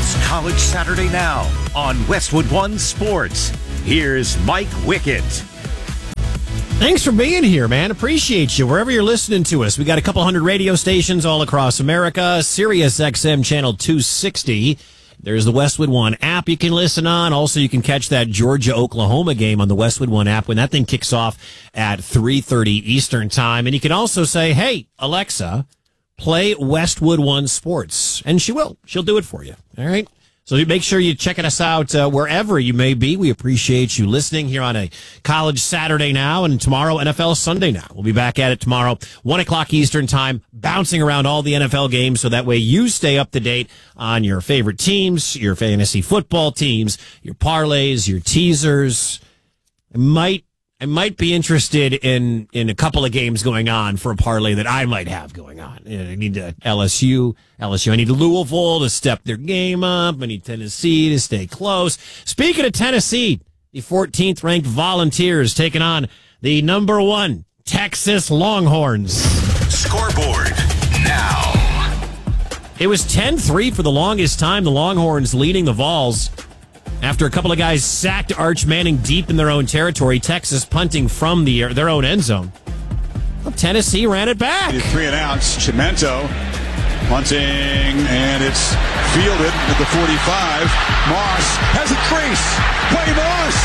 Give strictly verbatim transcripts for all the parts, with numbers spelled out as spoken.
It's College Saturday Now on Westwood One Sports. Here's Mike Wickett. Thanks for being here, man. Appreciate you. Wherever you're listening to us, we got a couple hundred radio stations all across America. Sirius X M channel two sixty. There's the Westwood One app you can listen on. Also, you can catch that Georgia-Oklahoma game on the Westwood One app when that thing kicks off at three thirty Eastern time. And you can also say, hey, Alexa, play Westwood One Sports. And she will. She'll do it for you. All right? So make sure you checking us out uh, wherever you may be. We appreciate you listening here on a College Saturday Now, and tomorrow N F L Sunday Now. We'll be back at it tomorrow, one o'clock Eastern time, bouncing around all the N F L games so that way you stay up to date on your favorite teams, your fantasy football teams, your parlays, your teasers. I might I might be interested in, in a couple of games going on for a parlay that I might have going on. I need to L S U, L S U. I need Louisville to step their game up. I need Tennessee to stay close. Speaking of Tennessee, the fourteenth ranked Volunteers taking on the number one Texas Longhorns. Scoreboard now. It was ten three for the longest time. The Longhorns leading the Vols. After a couple of guys sacked Arch Manning deep in their own territory, Texas punting from the their own end zone. Well, Tennessee ran it back. Three and outs. Chimento punting, and it's fielded at the forty-five. Moss has a trace. Play Moss.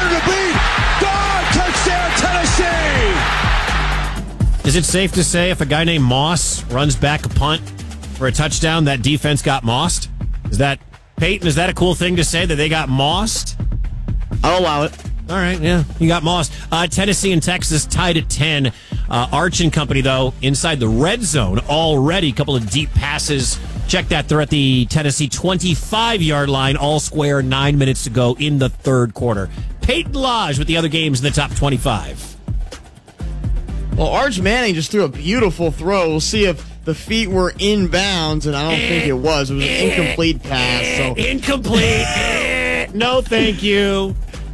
Punter to beat. Gone. Touchdown, Tennessee. Is it safe to say if a guy named Moss runs back a punt for a touchdown, that defense got mossed? Is that... Peyton, is that a cool thing to say that they got mossed? I'll allow it. All right, yeah, you got mossed. Uh, Tennessee and Texas tied at ten. Uh, Arch and company, though, inside the red zone already. A couple of deep passes. Check that. They're at the Tennessee twenty-five-yard line, all square, nine minutes to go in the third quarter. Peyton Lodge with the other games in the top twenty-five. Well, Arch Manning just threw a beautiful throw. We'll see if the feet were inbounds, and I don't think it was. It was an incomplete pass. So. Incomplete. No, thank you.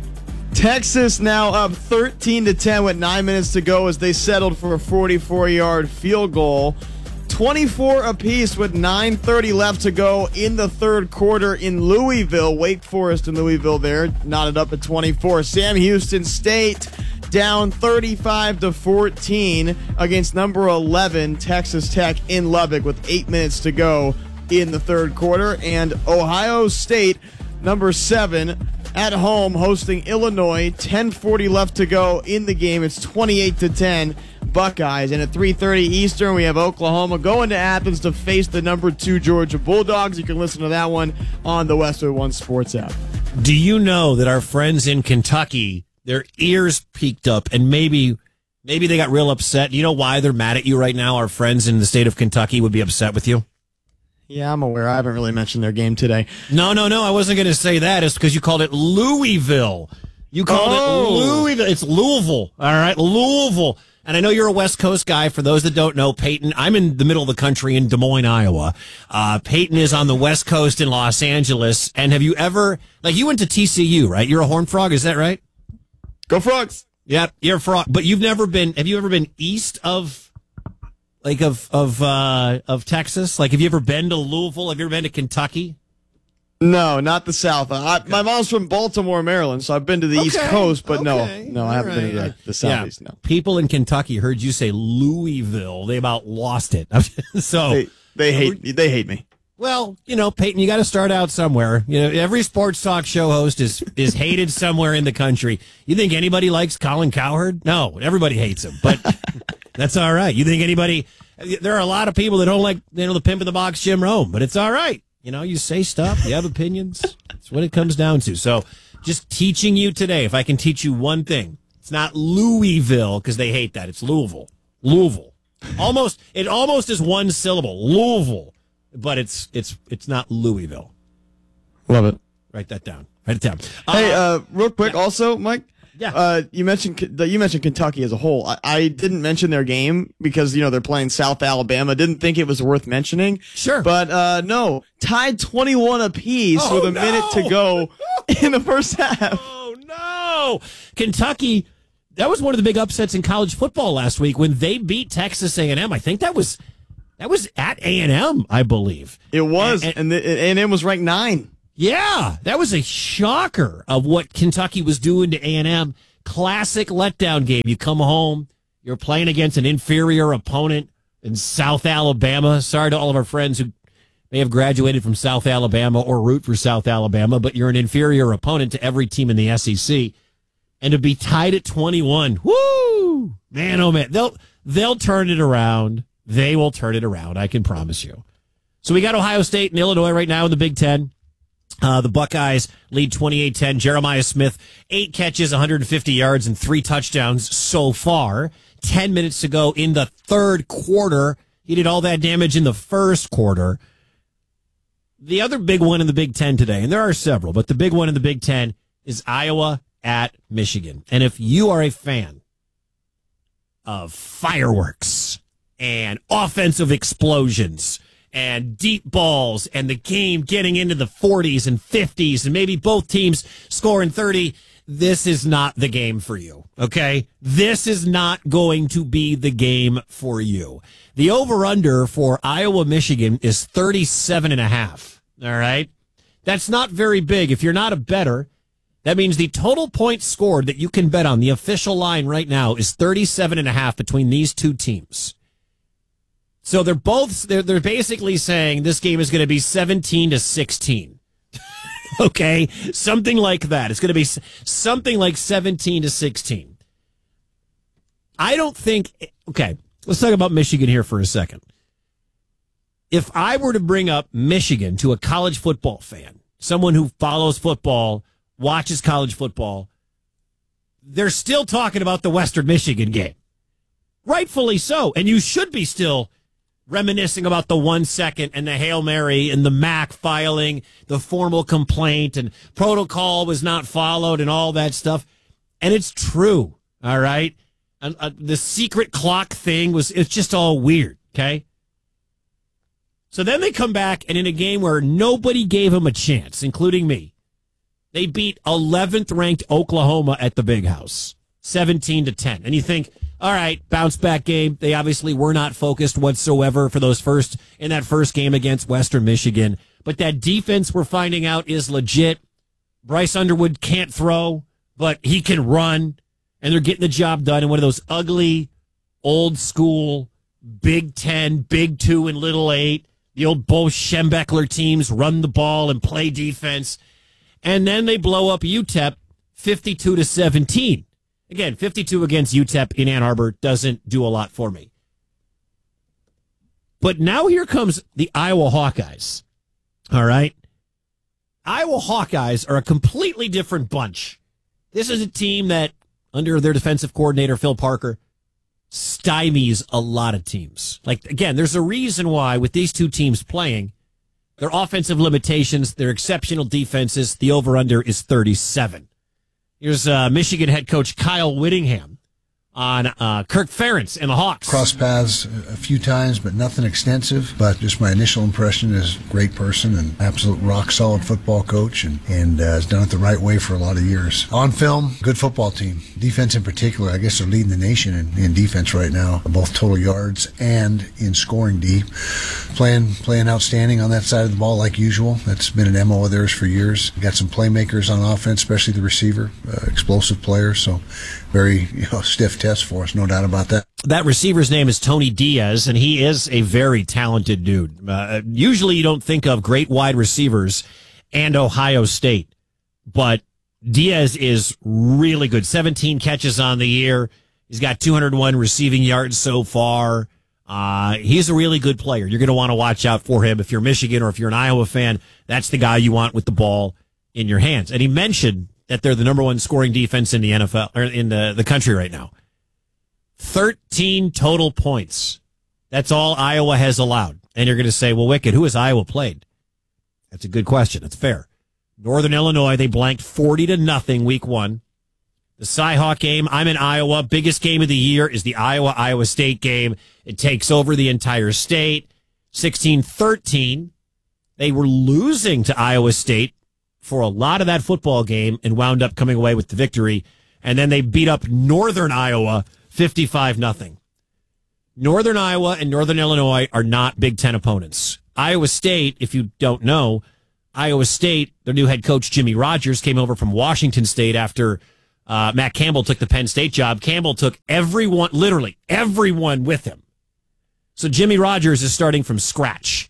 Texas now up thirteen to ten with nine minutes to go as they settled for a forty-four-yard field goal. twenty-four apiece with nine thirty left to go in the third quarter in Louisville. Wake Forest and Louisville there, knotted up at twenty-four. Sam Houston State down thirty-five to fourteen against number eleven Texas Tech in Lubbock with eight minutes to go in the third quarter. And Ohio State, number seven, at home hosting Illinois. ten forty left to go in the game. It's twenty-eight to ten Buckeyes. And at three thirty Eastern, we have Oklahoma going to Athens to face the number two Georgia Bulldogs. You can listen to that one on the Westwood One Sports app. Do you know that our friends in Kentucky, their ears peaked up, and maybe maybe they got real upset? Do you know why they're mad at you right now? Our friends in the state of Kentucky would be upset with you? Yeah, I'm aware. I haven't really mentioned their game today. No, no, no. I wasn't going to say that. It's because you called it Louisville. You called Oh. it Louisville. It's Louisville. All right, Louisville. And I know you're a West Coast guy. For those that don't know, Peyton, I'm in the middle of the country in Des Moines, Iowa. Uh, Peyton is on the West Coast in Los Angeles. And have you ever, like, you went to T C U, right? You're a Horned Frog, is that right? Go Frogs. Yep, you're a frog. But you've never been, have you ever been east of, like, of, of, uh, of Texas? Like, have you ever been to Louisville? Have you ever been to Kentucky? No, not the South. I, my mom's from Baltimore, Maryland, so I've been to the East Okay, Coast, but okay, no, no, I haven't all been to right. the, the Southeast, Yeah, no. people in Kentucky heard you say Louisville. They about lost it. so They, they hate they hate me. Well, you know, Peyton, you got to start out somewhere. You know, every sports talk show host is is hated somewhere in the country. You think anybody likes Colin Cowherd? No, everybody hates him, but that's all right. You think anybody? There are a lot of people that don't like, you know, the pimp in the box, Jim Rome, but it's all right. You know, you say stuff, you have opinions. That's what it comes down to. So, just teaching you today, if I can teach you one thing, it's not Louisville because they hate that. It's Louisville. Louisville. Almost, it almost is one syllable. Louisville. But it's it's it's not Louisville. Love it. Write that down. Write it down. Hey, Uh, uh, real quick, yeah. also, Mike. Yeah. Uh, you mentioned you mentioned Kentucky as a whole. I, I didn't mention their game because you know they're playing South Alabama. Didn't think it was worth mentioning. Sure. But uh, no, tied twenty-one apiece Oh, with a no! minute to go in the first half. Oh no, Kentucky. That was one of the big upsets in college football last week when they beat Texas A and M. I think that was. That was at A and M, I believe. It was, and, and, and the A and M was ranked nine. Yeah, that was a shocker of what Kentucky was doing to A and M. Classic letdown game. You come home, you're playing against an inferior opponent in South Alabama. Sorry to all of our friends who may have graduated from South Alabama or root for South Alabama, but you're an inferior opponent to every team in the S E C. And to be tied at twenty-one, whoo! Man, oh man, they'll they'll turn it around. They will turn it around, I can promise you. So we got Ohio State and Illinois right now in the Big Ten. Uh, the Buckeyes lead twenty-eight ten. Jeremiah Smith, eight catches, one hundred fifty yards, and three touchdowns so far. Ten minutes to go in the third quarter. He did all that damage in the first quarter. The other big one in the Big Ten today, and there are several, but the big one in the Big Ten is Iowa at Michigan. And if you are a fan of fireworks and offensive explosions and deep balls and the game getting into the forties and fifties and maybe both teams scoring thirty, this is not the game for you, okay? This is not going to be the game for you. The over-under for Iowa-Michigan is thirty-seven and a half, all right? That's not very big. If you're not a bettor, that means the total points scored that you can bet on, the official line right now, is thirty-seven and a half between these two teams. So they're both, they're, they're basically saying this game is going to be seventeen to sixteen. Okay? Something like that. It's going to be something like seventeen to sixteen. I don't think, okay, let's talk about Michigan here for a second. If I were to bring up Michigan to a college football fan, someone who follows football, watches college football, they're still talking about the Western Michigan game. Rightfully so. And you should be still reminiscing about the one second and the Hail Mary and the M A C filing the formal complaint and protocol was not followed and all that stuff. And it's true. All right. And uh, the secret clock thing was, it's just all weird. Okay. So then they come back, and in a game where nobody gave them a chance, including me, they beat eleventh ranked Oklahoma at the Big House, seventeen to ten. And you think, all right, bounce back game. They obviously were not focused whatsoever for those first, in that first game against Western Michigan. But that defense we're finding out is legit. Bryce Underwood can't throw, but he can run. And they're getting the job done in one of those ugly, old school, Big Ten, Big Two, and Little Eight. The old Bo Schembechler teams run the ball and play defense. And then they blow up U T E P fifty-two to seventeen. Again, fifty-two against U T E P in Ann Arbor doesn't do a lot for me. But now here comes the Iowa Hawkeyes. All right? Iowa Hawkeyes are a completely different bunch. This is a team that, under their defensive coordinator, Phil Parker, stymies a lot of teams. Like, again, there's a reason why with these two teams playing, their offensive limitations, their exceptional defenses, the over-under is thirty-seven. Here's uh, Michigan head coach Kyle Whittingham on uh, Kirk Ferentz and the Hawks. Crossed paths a few times, but nothing extensive. But just my initial impression is a great person and absolute rock-solid football coach, and, and uh, has done it the right way for a lot of years. On film, good football team. Defense in particular, I guess they're leading the nation in, in defense right now, both total yards and in scoring deep. Playing, playing outstanding on that side of the ball like usual. That's been an M O of theirs for years. Got some playmakers on offense, especially the receiver, uh, explosive players. So very you know, stiff test for us, no doubt about that. That receiver's name is Tony Diaz, and he is a very talented dude. Uh, usually you don't think of great wide receivers and Ohio State, but Diaz is really good. seventeen catches on the year. He's got two hundred one receiving yards so far. Uh, he's a really good player. You're going to want to watch out for him. If you're Michigan or if you're an Iowa fan, that's the guy you want with the ball in your hands. And he mentioned that they're the number one scoring defense in the N F L, or in the, the country right now. thirteen total points. That's all Iowa has allowed. And you're going to say, well, Wicked, who has Iowa played? That's a good question. It's fair. Northern Illinois, they blanked forty to nothing week one. The Cyhawk game, I'm in Iowa. Biggest game of the year is the Iowa-Iowa State game. It takes over the entire state. sixteen thirteen. They were losing to Iowa State for a lot of that football game and wound up coming away with the victory. And then they beat up Northern Iowa fifty-five nothing. Northern Iowa and Northern Illinois are not Big Ten opponents. Iowa State, if you don't know, Iowa State, their new head coach, Jimmy Rogers, came over from Washington State after uh, Matt Campbell took the Penn State job. Campbell took everyone, literally everyone with him. So Jimmy Rogers is starting from scratch.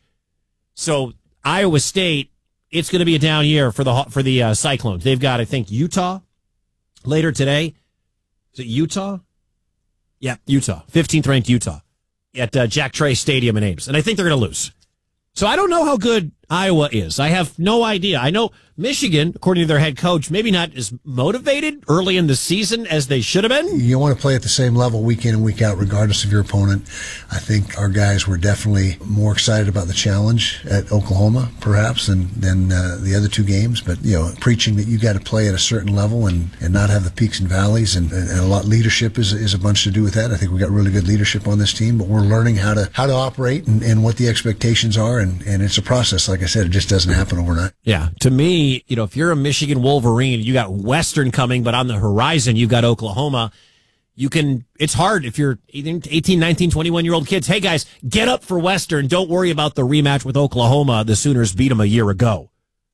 So Iowa State, it's going to be a down year for the for the uh, Cyclones. They've got, I think, Utah later today. Is it Utah? Yeah, Utah. fifteenth ranked Utah at uh, Jack Trey Stadium in Ames. And I think they're going to lose. So I don't know how good Iowa is. I have no idea. I know Michigan, according to their head coach, maybe not as motivated early in the season as they should have been. You want to play at the same level week in and week out, regardless of your opponent. I think our guys were definitely more excited about the challenge at Oklahoma, perhaps, than, than uh, the other two games. But, you know, preaching that you got to play at a certain level and, and not have the peaks and valleys, and, and a lot leadership is, is a bunch to do with that. I think we got really good leadership on this team, but we're learning how to how to operate and, and what the expectations are, and, and it's a process. Like I said, it just doesn't happen overnight. Yeah, to me, you know, if you're a Michigan Wolverine, you got Western coming, but on the horizon, you've got Oklahoma. You can, it's hard if you're eighteen, nineteen, twenty-one-year-old kids. Hey, guys, get up for Western. Don't worry about the rematch with Oklahoma. The Sooners beat them a year ago.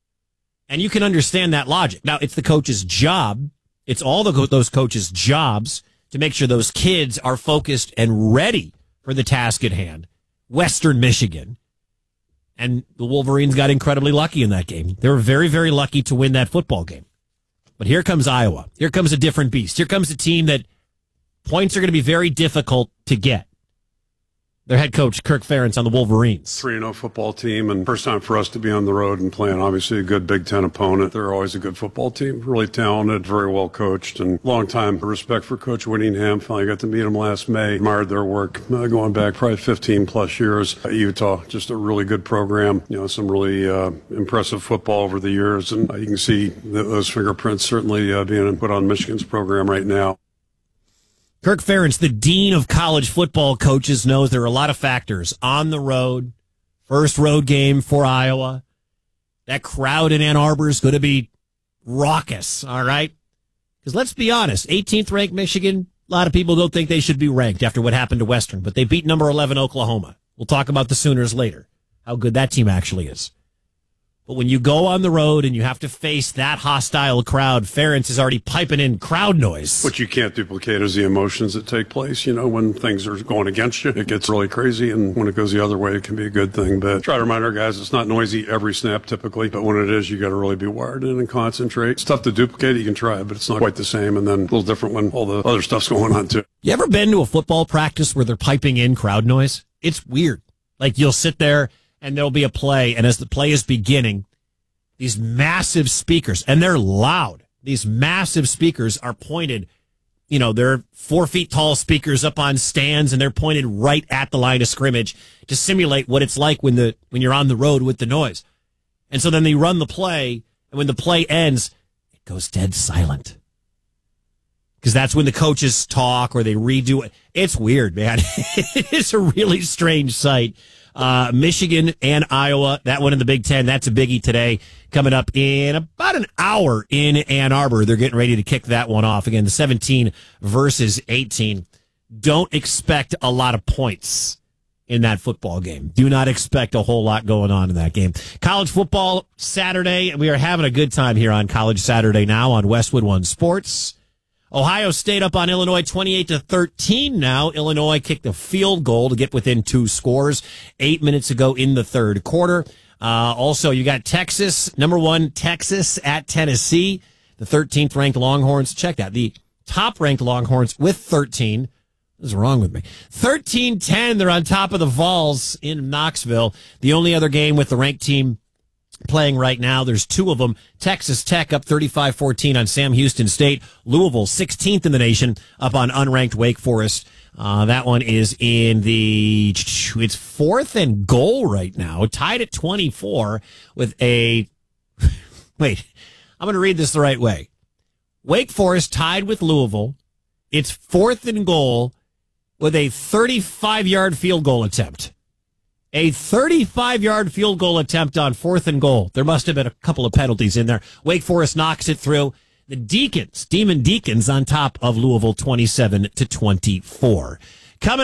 And you can understand that logic. Now, it's the coach's job. It's all the, those coaches' jobs to make sure those kids are focused and ready for the task at hand. Western Michigan. And the Wolverines got incredibly lucky in that game. They were very, very lucky to win that football game. But here comes Iowa. Here comes a different beast. Here comes a team that points are going to be very difficult to get. Their head coach, Kirk Ferentz, on the Wolverines. three and oh football team, and first time for us to be on the road and playing, obviously, a good Big Ten opponent. They're always a good football team, really talented, very well coached, and long time respect for Coach Whittingham. Finally got to meet him last May. Admired their work, uh, going back probably fifteen plus years at Utah. Just a really good program. You know, some really uh, impressive football over the years, and uh, you can see th- those fingerprints certainly uh, being put on Michigan's program right now. Kirk Ferentz, the dean of college football coaches, knows there are a lot of factors on the road. First road game for Iowa. That crowd in Ann Arbor is going to be raucous, all right? Because let's be honest, eighteenth ranked Michigan, a lot of people don't think they should be ranked after what happened to Western, but they beat number eleven Oklahoma. We'll talk about the Sooners later, how good that team actually is. But when you go on the road and you have to face that hostile crowd, Ferentz is already piping in crowd noise. What you can't duplicate is the emotions that take place. You know, when things are going against you, it gets really crazy. And when it goes the other way, it can be a good thing. But try to remind our guys it's not noisy every snap typically. But when it is, you got to really be wired in and concentrate. It's tough to duplicate it. You can try, but it's not quite the same. And then a little different when all the other stuff's going on too. You ever been to a football practice where they're piping in crowd noise? It's weird. Like you'll sit there and there'll be a play. And as the play is beginning, these massive speakers, and they're loud. These massive speakers are pointed, you know, they're four feet tall speakers up on stands, and they're pointed right at the line of scrimmage to simulate what it's like when the when you're on the road with the noise. And so then they run the play, and when the play ends, it goes dead silent. Because that's when the coaches talk or they redo it. It's weird, man. It is a really strange sight. Uh, Michigan and Iowa, that one in the Big Ten, that's a biggie today. Coming up in about an hour in Ann Arbor. They're getting ready to kick that one off. Again, the seventeen versus eighteen. Don't expect a lot of points in that football game. Do not expect a whole lot going on in that game. College football Saturday. We are having a good time here on College Saturday now on Westwood One Sports. Ohio State up on Illinois twenty-eight to thirteen now. Illinois kicked a field goal to get within two scores eight minutes ago in the third quarter. Uh, also, you got Texas, number one, Texas at Tennessee. The thirteenth ranked Longhorns. Check that. The top ranked Longhorns with thirteen. What is wrong with me? thirteen ten. They're on top of the Vols in Knoxville. The only other game with the ranked team playing right now, there's two of them. Texas Tech up thirty-five fourteen on Sam Houston State. Louisville, sixteenth in the nation, up on unranked Wake Forest. Uh, that one is in the, it's fourth and goal right now, tied at twenty-four with a, wait, I'm going to read this the right way. Wake Forest tied with Louisville. It's fourth and goal with a thirty-five-yard field goal attempt. A thirty-five-yard field goal attempt on fourth and goal. There must have been a couple of penalties in there. Wake Forest knocks it through. The Deacons, Demon Deacons on top of Louisville twenty-seven to twenty-four. Coming up,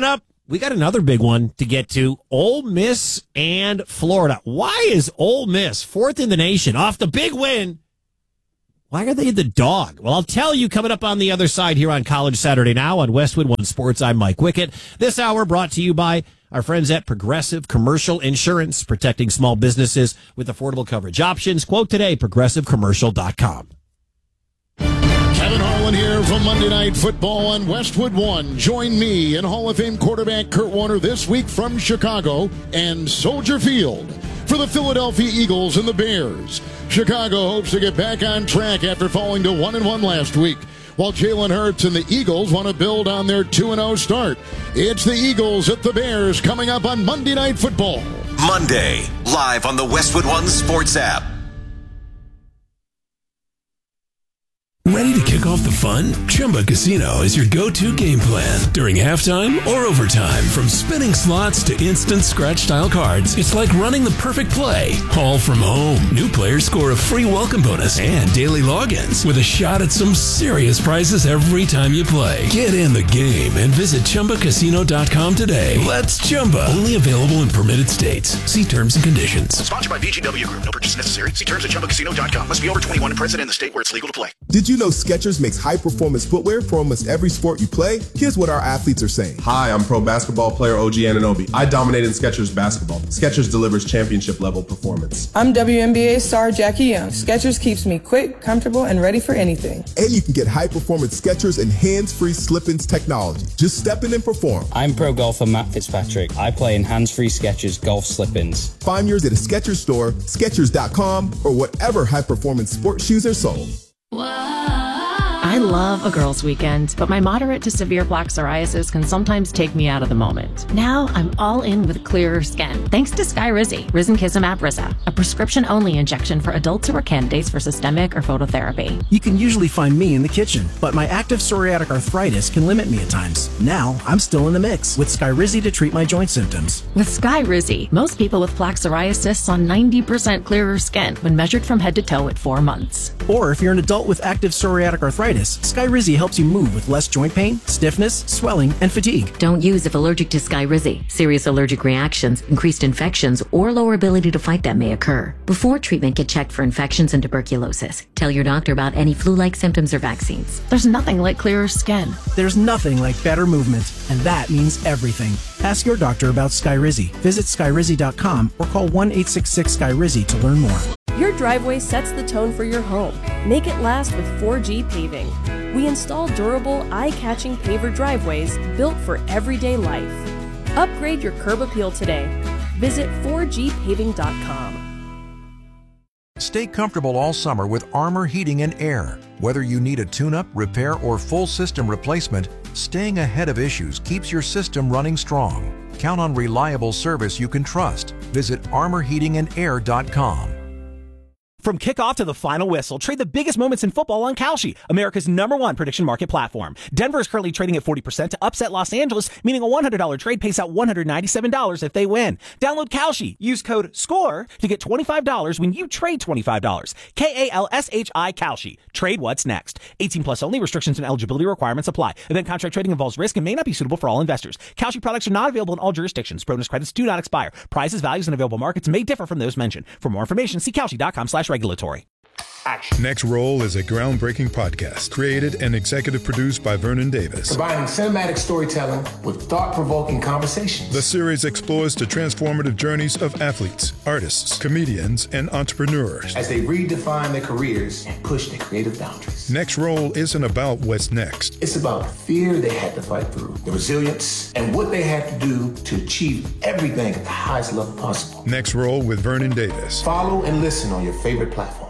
we got another big one to get to. Ole Miss and Florida. Why is Ole Miss fourth in the nation off the big win? Why are they the dog? Well, I'll tell you coming up on the other side here on College Saturday Now on Westwood One Sports. I'm Mike Wickett. This hour brought to you by our friends at Progressive Commercial Insurance, protecting small businesses with affordable coverage options. Quote today, progressive commercial dot com. Kevin Harlan here from Monday Night Football on Westwood One. Join me and Hall of Fame quarterback Kurt Warner this week from Chicago and Soldier Field for the Philadelphia Eagles and the Bears. Chicago hopes to get back on track after falling to one and one last week, while Jalen Hurts and the Eagles want to build on their two and oh start. It's the Eagles at the Bears coming up on Monday Night Football. Monday, live on the Westwood One Sports app. Ready to kick off the fun? Chumba Casino is your go-to game plan during halftime or overtime. From spinning slots to instant scratch-style cards, it's like running the perfect play, all from home. New players score a free welcome bonus and daily logins with a shot at some serious prizes every time you play. Get in the game and visit Chumba Casino dot com today. Let's Chumba. Only available in permitted states. See terms and conditions. Sponsored by V G W Group. No purchase necessary. See terms at Chumba Casino dot com. Must be over twenty-one and present in the state where it's legal to play. Did you know Skechers makes high-performance footwear for almost every sport you play? Here's what our athletes are saying. Hi, I'm pro basketball player O G Anunoby. I dominated Skechers basketball. Skechers delivers championship-level performance. I'm W N B A star Jackie Young. Skechers keeps me quick, comfortable, and ready for anything. And you can get high-performance Skechers and hands-free slip-ins technology. Just step in and perform. I'm pro golfer Matt Fitzpatrick. I play in hands-free Skechers golf slip-ins. Find yours at a Skechers store, Skechers dot com, or whatever high-performance sports shoes are sold. I love a girls' weekend, but my moderate to severe plaque psoriasis can sometimes take me out of the moment. Now I'm all in with clearer skin, thanks to Skyrizi, Risankizumab Risa, a prescription-only injection for adults who are candidates for systemic or phototherapy. You can usually find me in the kitchen, but my active psoriatic arthritis can limit me at times. Now I'm still in the mix with Skyrizi to treat my joint symptoms. With Skyrizi, most people with plaque psoriasis saw ninety percent clearer skin when measured from head to toe at four months. Or if you're an adult with active psoriatic arthritis, Skyrizi helps you move with less joint pain, stiffness, swelling, and fatigue. Don't use if allergic to Skyrizi. Serious allergic reactions, increased infections, or lower ability to fight them may occur. Before treatment, get checked for infections and tuberculosis. Tell your doctor about any flu-like symptoms or vaccines. There's nothing like clearer skin. There's nothing like better movement, and that means everything. Ask your doctor about Skyrizi. Visit Skyrizi dot com or call one eight six six Skyrizi to learn more. Your driveway sets the tone for your home. Make it last with four G Paving. We install durable, eye-catching paver driveways built for everyday life. Upgrade your curb appeal today. Visit four G paving dot com. Stay comfortable all summer with Armor Heating and Air. Whether you need a tune-up, repair, or full system replacement, staying ahead of issues keeps your system running strong. Count on reliable service you can trust. Visit armor heating and air dot com. From kickoff to the final whistle, trade the biggest moments in football on Kalshi, America's number one prediction market platform. Denver is currently trading at forty percent to upset Los Angeles, meaning a one hundred dollars trade pays out one hundred ninety-seven dollars if they win. Download Kalshi. Use code SCORE to get twenty-five dollars when you trade twenty-five dollars. K A L S H I Kalshi. Trade what's next. eighteen plus only. Restrictions and eligibility requirements apply. Event contract trading involves risk and may not be suitable for all investors. Kalshi products are not available in all jurisdictions. Bonus credits do not expire. Prices, values, and available markets may differ from those mentioned. For more information, see Kalshi dot com slash regulatory. Action. Next Roll is a groundbreaking podcast created and executive produced by Vernon Davis. Combining cinematic storytelling with thought-provoking conversations. The series explores the transformative journeys of athletes, artists, comedians, and entrepreneurs as they redefine their careers and push their creative boundaries. Next Roll isn't about what's next. It's about the fear they had to fight through, the resilience, and what they had to do to achieve everything at the highest level possible. Next Roll with Vernon Davis. Follow and listen on your favorite platform.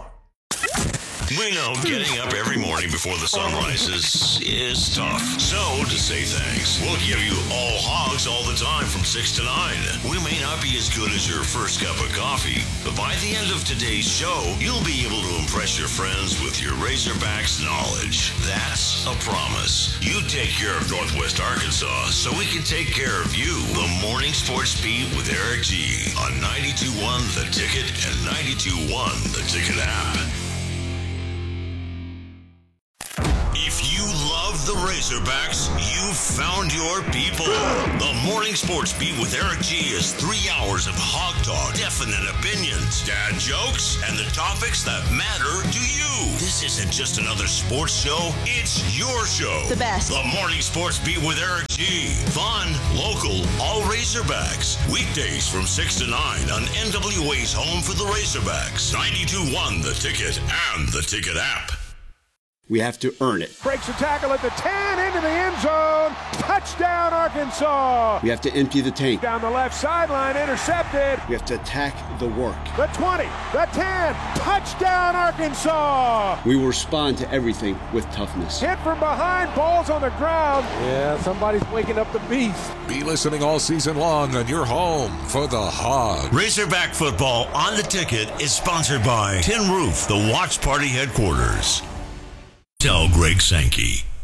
We know getting up every morning before the sun rises is tough. So, to say thanks, we'll give you all hogs all the time from six to nine. We may not be as good as your first cup of coffee, but by the end of today's show, you'll be able to impress your friends with your Razorbacks knowledge. That's a promise. You take care of Northwest Arkansas so we can take care of you. The Morning Sports Beat with Eric G. on ninety-two point one The Ticket and ninety-two point one The Ticket app. If you love the Razorbacks, you've found your people. The Morning Sports Beat with Eric G is three hours of hog talk, definite opinions, dad jokes, and the topics that matter to you. This isn't just another sports show, it's your show. The best. The Morning Sports Beat with Eric G. Fun, local, all Razorbacks. Weekdays from six to nine on N W A's home for the Razorbacks. ninety-two point one The Ticket and the Ticket app. We have to earn it. Breaks a tackle at the ten, into the end zone. Touchdown, Arkansas. We have to empty the tank. Down the left sideline, intercepted. We have to attack the work. The twenty, the ten, touchdown, Arkansas. We will respond to everything with toughness. Hit from behind, balls on the ground. Yeah, somebody's waking up the beast. Be listening all season long on your home for the Hog. Razorback football on the Ticket is sponsored by Tin Roof, the Watch Party headquarters. Tell Greg Sankey.